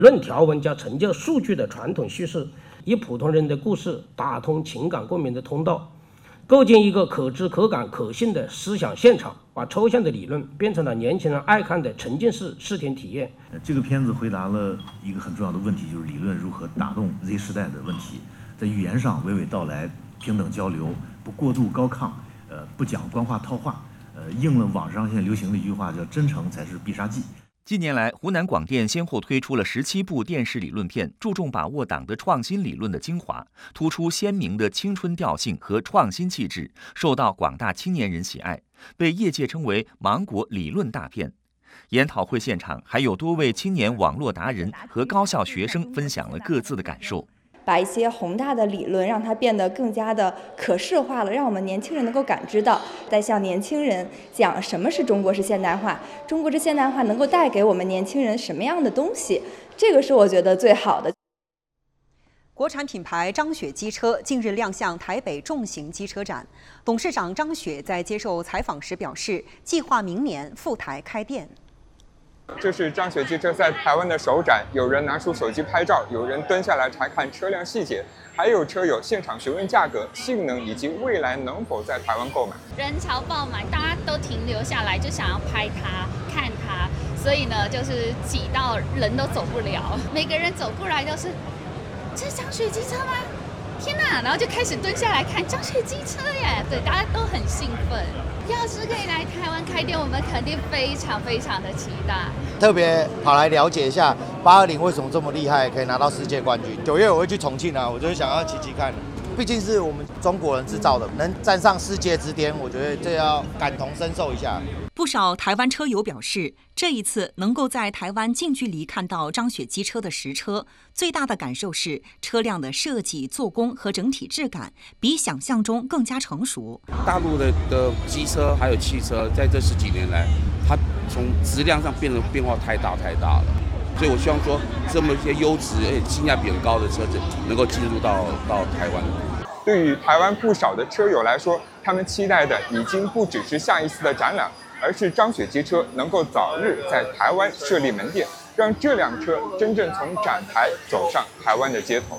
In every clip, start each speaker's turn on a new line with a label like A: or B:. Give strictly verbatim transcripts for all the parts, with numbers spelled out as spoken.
A: 论条文加成就数据的传统叙事，以普通人的故事打通情感共鸣的通道，构建一个可知可感可信的思想现场，把抽象的理论变成了年轻人爱看的沉浸式视听体验。
B: 这个片子回答了一个很重要的问题，就是理论如何打动 Z 时代的问题，在语言上娓娓道来，平等交流，不过度高亢，呃，不讲官话套话，呃，应了网上现在流行的一句话，叫真诚才是必杀技。
C: 近年来，湖南广电先后推出了十七部电视理论片，注重把握党的创新理论的精华，突出鲜明的青春调性和创新气质，受到广大青年人喜爱，被业界称为芒果理论大片。研讨会现场还有多位青年网络达人和高校学生分享了各自的感受。
D: 把一些宏大的理论让它变得更加的可视化了，让我们年轻人能够感知到，在向年轻人讲什么是中国式现代化，中国式现代化能够带给我们年轻人什么样的东西，这个是我觉得最好的。
E: 国产品牌张雪机车近日亮相台北重型机车展，董事长张雪在接受采访时表示，计划明年赴台开店。
F: 这是张雪机车在台湾的首展，有人拿出手机拍照，有人蹲下来查看车辆细节，还有车友现场询问价格、性能以及未来能否在台湾购买。
G: 人潮爆满，大家都停留下来，就想要拍它、看它，所以呢，就是挤到人都走不了。每个人走过来都是，这是张雪机车吗？天哪！然后就开始蹲下来看张雪机车耶，对，大家都很兴奋。要是可以来台湾开店，我们肯定非常非常的期待。
H: 特别跑来了解一下八二零为什么这么厉害，可以拿到世界冠军。九月我会去重庆啊，我就是想要骑骑看。毕竟是我们中国人制造的，能站上世界之巅，我觉得这要感同身受一下。
E: 不少台湾车友表示，这一次能够在台湾近距离看到张雪机车的实车，最大的感受是车辆的设计、做工和整体质感比想象中更加成熟。
I: 大陆的的机车还有汽车，在这十几年来，它从质量上变得变化太大太大了。所以我希望说，这么一些优质而且性价比很高的车子能够进入到到台湾。
F: 对于台湾不少的车友来说，他们期待的已经不只是下一次的展览，而是张雪机车能够早日在台湾设立门店，让这辆车真正从展台走上台湾的街头。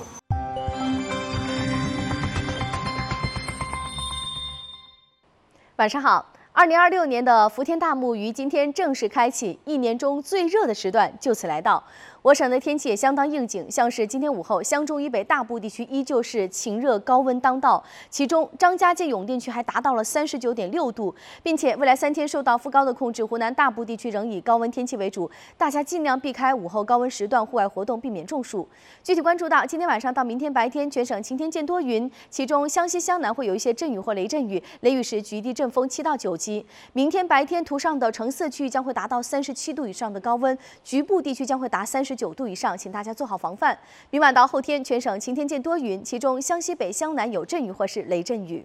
J: 晚上好。二零二六年的福田大幕于今天正式开启，一年中最热的时段就此来到。我省的天气也相当应景，像是今天午后，湘中以北大部地区依旧是晴热高温当道，其中张家界永定区还达到了三十九点六度，并且未来三天受到副高的控制，湖南大部地区仍以高温天气为主，大家尽量避开午后高温时段户外活动，避免中暑。具体关注到今天晚上到明天白天，全省晴天见多云，其中湘西湘南会有一些阵雨或雷阵雨，雷雨时局地阵风七到九级。明天白天图上的橙色区域将会达到三十七度以上的高温，局部地区将会达三十九度以上，请大家做好防范。明晚到后天，全省晴天见多云，其中湘西北、湘南有阵雨或是雷阵雨。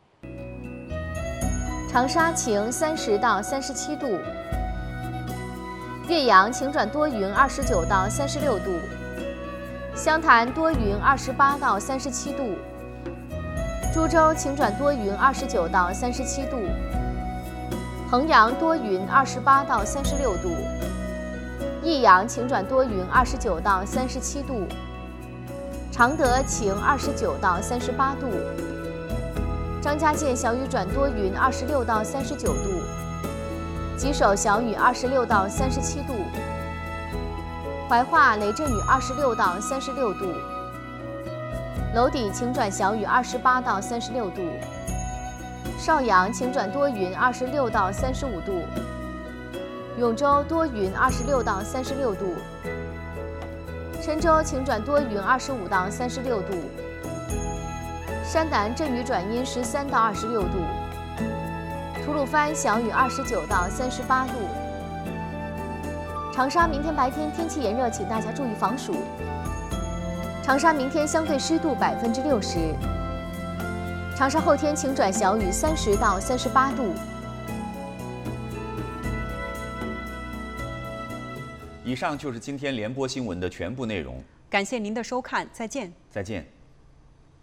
J: 长沙晴，三十到三十七度；岳阳晴转多云，二十九到三十六度；湘潭多云，二十八到三十七度；株洲晴转多云，二十九到三十七度；衡阳多云，二十八到三十六度；益阳晴转多云，二十九到三十七度；常德晴，二十九到三十八度；张家界小雨转多云，二十六到三十九度；吉首小雨，二十六到三十七度；怀化雷阵雨，二十六到三十六度；娄底晴转小雨，二十八到三十六度；邵阳晴转多云，二十六到三十五度；永州多云，二十六到三十六度；郴州晴转多云，二十五到三十六度；山南阵雨转阴，十三到二十六度；吐鲁番小雨，二十九到三十八度；长沙明天白天天气炎热，请大家注意防暑。长沙明天相对湿度百分之六十。长沙后天晴转小雨，三十到三十八度。
C: 以上就是今天联播新闻的全部内容。
E: 感谢您的收看，再见。
C: 再见。